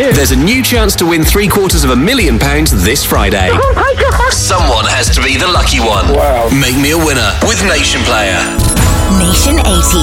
you. There's a new chance to win £750,000 this Friday. Oh my God. Someone has to be the lucky one. Wow. Make me a winner with Nation Player. Nation 80